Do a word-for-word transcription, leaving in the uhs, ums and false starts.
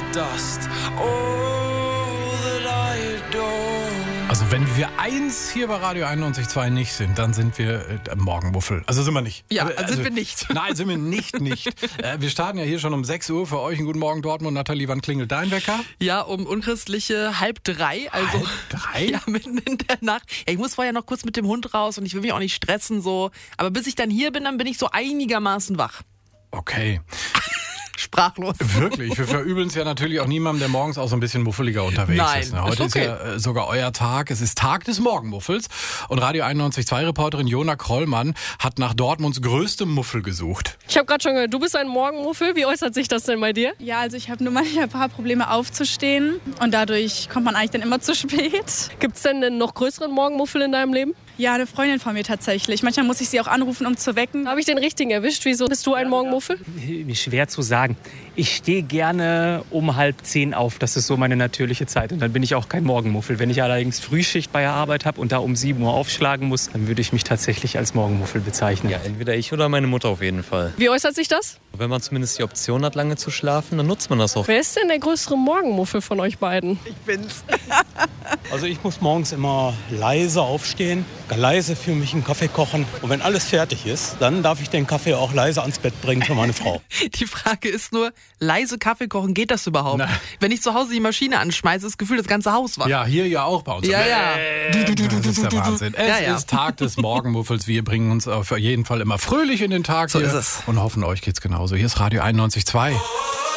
dust. All that I adore. Also wenn wir eins hier bei Radio einundneunzig Komma zwei nicht sind, dann sind wir äh, Morgenmuffel. Also sind wir nicht. Ja, also, sind wir nicht. Nein, sind wir nicht, nicht. äh, wir starten ja hier schon um sechs Uhr für euch. Einen guten Morgen, Dortmund. Nathalie, wann klingelt dein Wecker? Ja, um unchristliche halb drei. Also, halb drei? Ja, mitten in der Nacht. Ja, ich muss vorher noch kurz mit dem Hund raus und ich will mich auch nicht stressen. so. Aber bis ich dann hier bin, dann bin ich so einigermaßen wach. Okay. Sprachlos. Wirklich, wir verübeln es ja natürlich auch niemandem, der morgens auch so ein bisschen muffeliger unterwegs Nein, ist. Ne? Heute ist, okay. ist ja äh, sogar euer Tag. Es ist Tag des Morgenmuffels. Und Radio einundneunzig Komma zwei Reporterin Jona Krollmann hat nach Dortmunds größtem Muffel gesucht. Ich habe gerade schon gehört, du bist ein Morgenmuffel. Wie äußert sich das denn bei dir? Ja, also ich habe nur manchmal ein paar Probleme aufzustehen und dadurch kommt man eigentlich dann immer zu spät. Gibt es denn einen noch größeren Morgenmuffel in deinem Leben? Ja, eine Freundin von mir tatsächlich. Manchmal muss ich sie auch anrufen, um zu wecken. Habe ich den richtigen erwischt? Wieso bist du ein Morgenmuffel? Schwer zu sagen. Ich stehe gerne um halb zehn auf. Das ist so meine natürliche Zeit. Und dann bin ich auch kein Morgenmuffel. Wenn ich allerdings Frühschicht bei der Arbeit habe und da um sieben Uhr aufschlagen muss, dann würde ich mich tatsächlich als Morgenmuffel bezeichnen. Ja, entweder ich oder meine Mutter auf jeden Fall. Wie äußert sich das? Wenn man zumindest die Option hat, lange zu schlafen, dann nutzt man das auch. Wer ist denn der größere Morgenmuffel von euch beiden? Ich bin's. Also ich muss morgens immer leise aufstehen, leise für mich einen Kaffee kochen. Und wenn alles fertig ist, dann darf ich den Kaffee auch leise ans Bett bringen für meine Frau. Die Frage ist nur, leise Kaffee kochen, geht das überhaupt? Nein. Wenn ich zu Hause die Maschine anschmeiße, ist das Gefühl, das ganze Haus wach. Ja, hier ja auch bei uns. Ja, ja. Das ist der Wahnsinn. Es Ja, ja. ist Tag des Morgenmuffels. Wir bringen uns auf jeden Fall immer fröhlich in den Tag So hier ist es. und hoffen, euch geht's genauso. Hier ist Radio einundneunzig Komma zwei.